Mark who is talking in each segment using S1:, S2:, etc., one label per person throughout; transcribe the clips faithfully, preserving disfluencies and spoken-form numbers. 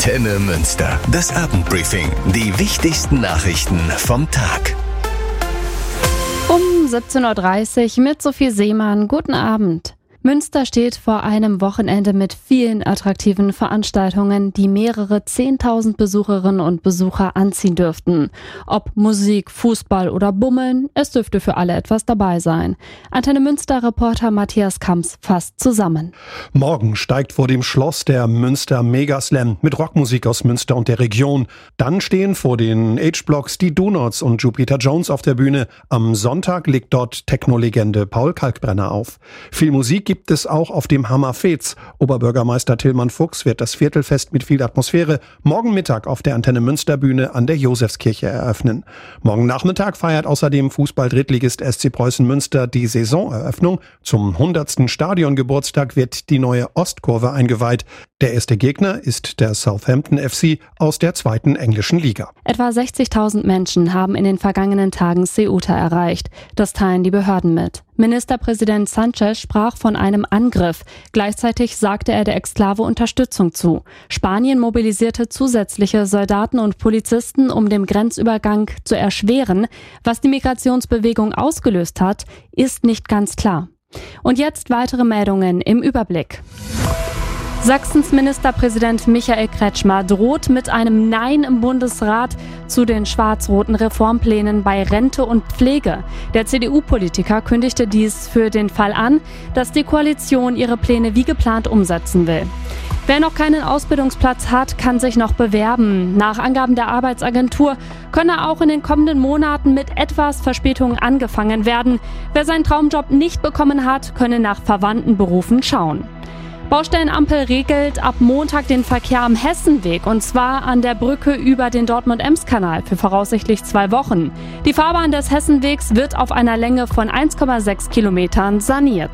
S1: Antenne Münster. Das Abendbriefing. Die wichtigsten Nachrichten vom Tag.
S2: Um siebzehn Uhr dreißig mit Sophie Seemann. Guten Abend. Münster steht vor einem Wochenende mit vielen attraktiven Veranstaltungen, die mehrere zehntausend Besucherinnen und Besucher anziehen dürften. Ob Musik, Fußball oder Bummeln, es dürfte für alle etwas dabei sein. Antenne Münster-Reporter Matthias Kamps fasst zusammen.
S3: Morgen steigt vor dem Schloss der Münster Megaslam mit Rockmusik aus Münster und der Region. Dann stehen vor den H-Blocks die Donuts und Jupiter Jones auf der Bühne. Am Sonntag legt dort Techno-Legende Paul Kalkbrenner auf. Viel Musik gibt es auch auf dem Hammerfez. Oberbürgermeister Tillmann Fuchs wird das Viertelfest mit viel Atmosphäre morgen Mittag auf der Antenne Münster Bühne an der Josefskirche eröffnen. Morgen Nachmittag feiert außerdem Fußball-Drittligist S C Preußen Münster die Saisoneröffnung. Zum hundertsten Stadiongeburtstag wird die neue Ostkurve eingeweiht. Der erste Gegner ist der Southampton F C aus der zweiten englischen Liga.
S2: Etwa sechzigtausend Menschen haben in den vergangenen Tagen Ceuta erreicht. Das teilen die Behörden mit. Ministerpräsident Sanchez sprach von einem Angriff. Gleichzeitig sagte er der Exklave Unterstützung zu. Spanien mobilisierte zusätzliche Soldaten und Polizisten, um den Grenzübergang zu erschweren. Was die Migrationsbewegung ausgelöst hat, ist nicht ganz klar. Und jetzt weitere Meldungen im Überblick. Sachsens Ministerpräsident Michael Kretschmer droht mit einem Nein im Bundesrat zu den schwarz-roten Reformplänen bei Rente und Pflege. Der C D U-Politiker kündigte dies für den Fall an, dass die Koalition ihre Pläne wie geplant umsetzen will. Wer noch keinen Ausbildungsplatz hat, kann sich noch bewerben. Nach Angaben der Arbeitsagentur könne auch in den kommenden Monaten mit etwas Verspätung angefangen werden. Wer seinen Traumjob nicht bekommen hat, könne nach verwandten Berufen schauen. Baustellenampel regelt ab Montag den Verkehr am Hessenweg, und zwar an der Brücke über den Dortmund-Ems-Kanal für voraussichtlich zwei Wochen. Die Fahrbahn des Hessenwegs wird auf einer Länge von eins Komma sechs Kilometern saniert.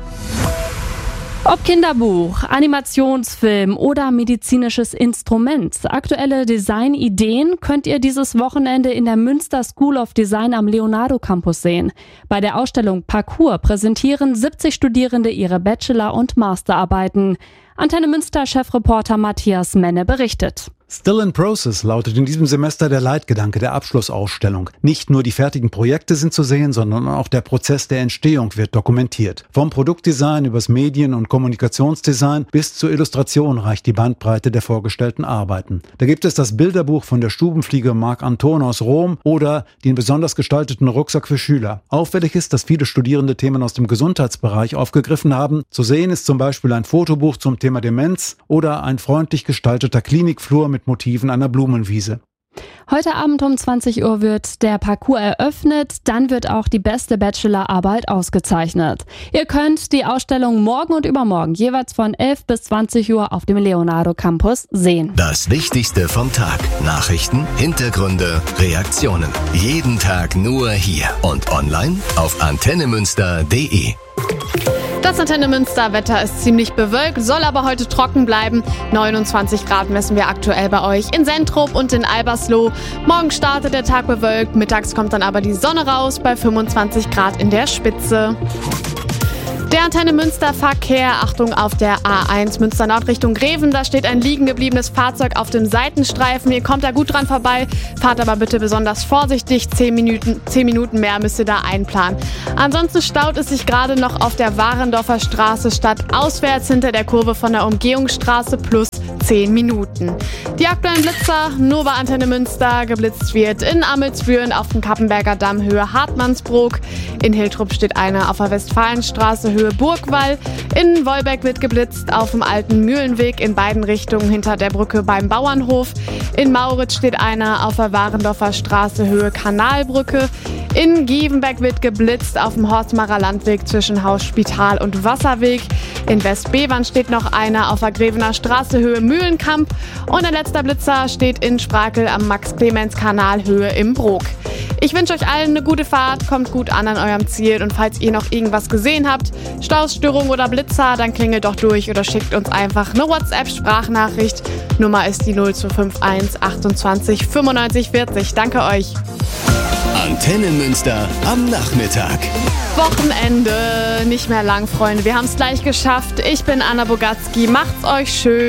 S2: Ob Kinderbuch, Animationsfilm oder medizinisches Instrument, aktuelle Designideen könnt ihr dieses Wochenende in der Münster School of Design am Leonardo Campus sehen. Bei der Ausstellung Parcours präsentieren siebzig Studierende ihre Bachelor- und Masterarbeiten. Antenne Münster-Chefreporter Matthias Menne berichtet.
S4: Still in Process lautet in diesem Semester der Leitgedanke der Abschlussausstellung. Nicht nur die fertigen Projekte sind zu sehen, sondern auch der Prozess der Entstehung wird dokumentiert. Vom Produktdesign übers Medien- und Kommunikationsdesign bis zur Illustration reicht die Bandbreite der vorgestellten Arbeiten. Da gibt es das Bilderbuch von der Stubenfliege Marc Anton aus Rom oder den besonders gestalteten Rucksack für Schüler. Auffällig ist, dass viele Studierende Themen aus dem Gesundheitsbereich aufgegriffen haben. Zu sehen ist zum Beispiel ein Fotobuch zum Thema Demenz oder ein freundlich gestalteter Klinikflur mit Motiven einer Blumenwiese.
S2: Heute Abend um zwanzig Uhr wird der Parcours eröffnet, dann wird auch die beste Bachelorarbeit ausgezeichnet. Ihr könnt die Ausstellung morgen und übermorgen jeweils von elf bis zwanzig Uhr auf dem Leonardo Campus sehen.
S1: Das Wichtigste vom Tag. Nachrichten, Hintergründe, Reaktionen. Jeden Tag nur hier und online auf antenne münster punkt de.
S5: Das Antenne Münster Wetter ist ziemlich bewölkt, soll aber heute trocken bleiben. neunundzwanzig Grad messen wir aktuell bei euch in Sentrup und in Albersloh. Morgen startet der Tag bewölkt, mittags kommt dann aber die Sonne raus bei fünfundzwanzig Grad in der Spitze. Der Antenne Münster Verkehr, Achtung auf der A eins Münster Nord Richtung Greven, da steht ein liegen gebliebenes Fahrzeug auf dem Seitenstreifen. Ihr kommt da gut dran vorbei, fahrt aber bitte besonders vorsichtig, zehn Minuten, zehn Minuten mehr müsst ihr da einplanen. Ansonsten staut es sich gerade noch auf der Warendorfer Straße stadtauswärts hinter der Kurve von der Umgehungsstraße plus zehn Minuten. Die aktuellen Blitzer nur bei Antenne Münster. Geblitzt wird in Amelsbüren auf dem Kappenberger Damm Höhe Hartmannsbrook. In Hiltrup steht einer auf der Westfalenstraße Höhe Burgwall. In Wolbeck wird geblitzt auf dem alten Mühlenweg in beiden Richtungen hinter der Brücke beim Bauernhof. In Mauritz steht einer auf der Warendorfer Straße Höhe Kanalbrücke. In Gievenbeck wird geblitzt auf dem Horstmarer Landweg zwischen Haus Spital und Wasserweg. In Westbevern steht noch einer auf der Grevener Straße Höhe Mühlenkamp. Und ein letzter Blitzer steht in Sprakel am Max-Clemens-Kanal Höhe im Brok. Ich wünsche euch allen eine gute Fahrt, kommt gut an an eurem Ziel und falls ihr noch irgendwas gesehen habt, Staus, Störung oder Blitzer, dann klingelt doch durch oder schickt uns einfach eine WhatsApp-Sprachnachricht. Nummer ist die null zwei fünf eins achtundzwanzig fünfundneunzig vierzig. Danke euch.
S1: Antenne Münster am Nachmittag.
S5: Wochenende, nicht mehr lang, Freunde. Wir haben es gleich geschafft. Ich bin Anna Bogatzki. Macht's euch schön.